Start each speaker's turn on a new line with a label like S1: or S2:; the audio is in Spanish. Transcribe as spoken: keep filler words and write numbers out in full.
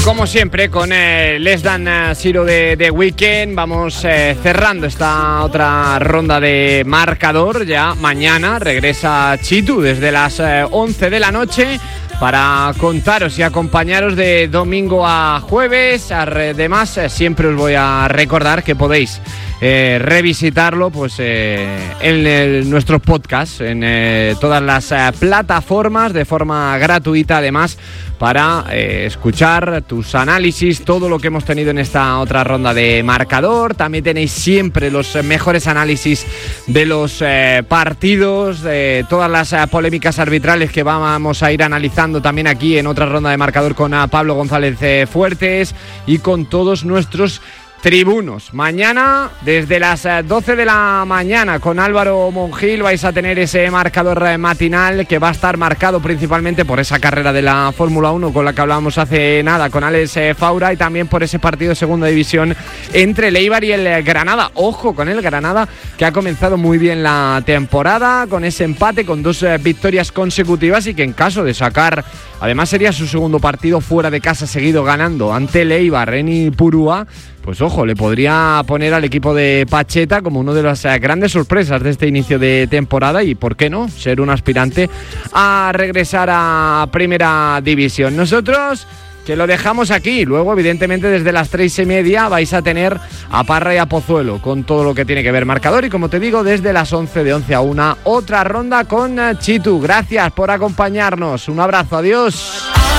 S1: Como siempre, con eh, Less Than Zero de, de Weekend, vamos eh, cerrando esta otra ronda de marcador. Ya mañana regresa Chitu desde las eh, once de la noche para contaros y acompañaros de domingo a jueves. Además, eh, siempre os voy a recordar que podéis eh, revisitarlo pues eh, en el, nuestros podcasts, en eh, todas las eh, plataformas de forma gratuita, además, para eh, escuchar tus análisis, todo lo que hemos tenido en esta otra ronda de marcador. También tenéis siempre los mejores análisis de los eh, partidos, de todas las eh, polémicas arbitrales que vamos a ir analizando también aquí en otra ronda de marcador con a Pablo González eh, Fuertes y con todos nuestros tribunos. Mañana desde las doce de la mañana con Álvaro Mongil vais a tener ese marcador matinal que va a estar marcado principalmente por esa carrera de la Fórmula uno con la que hablábamos hace nada con Alex Faura, y también por ese partido de segunda división entre el Eibar y el Granada. Ojo con el Granada, que ha comenzado muy bien la temporada con ese empate, con dos victorias consecutivas, y que en caso de sacar, además sería su segundo partido fuera de casa seguido ganando ante el Eibar en Ipurúa, pues ojo, le podría poner al equipo de Pacheta como una de las grandes sorpresas de este inicio de temporada y, ¿por qué no?, ser un aspirante a regresar a Primera División. Nosotros que lo dejamos aquí. Luego, evidentemente, desde las tres y media vais a tener a Parra y a Pozuelo con todo lo que tiene que ver marcador. Y como te digo, desde las once, de once a una, otra ronda con Chitu. Gracias por acompañarnos. Un abrazo. Adiós.